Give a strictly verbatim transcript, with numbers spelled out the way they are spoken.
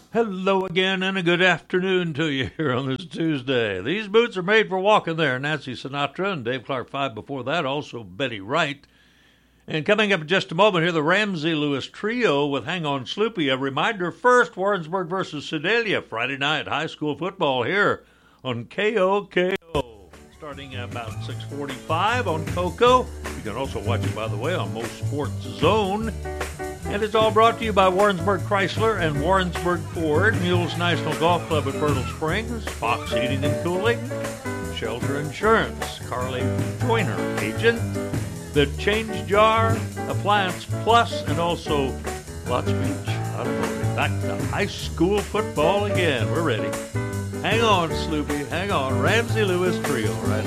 Hello again and a good afternoon to you here on this Tuesday. These boots are made for walking there. Nancy Sinatra and Dave Clark Five before that, also Betty Wright. And coming up in just a moment here, the Ramsey Lewis Trio with Hang On Sloopy. A reminder first, Warrensburg versus Sedalia, Friday night high school football here on K O K O. Starting at about six forty-five on Coco. You can also watch it, by the way, on Most Sports Zone. And it's all brought to you by Warrensburg Chrysler and Warrensburg Ford, Mules National Golf Club at Fertile Springs, Fox Heating and Cooling, Shelter Insurance, Carly Joyner, agent, The Change Jar, Appliance Plus, and also Lots Beach Automotive. Back to high school football again. We're ready. Hang on, Sloopy. Hang on. Ramsey Lewis Trio right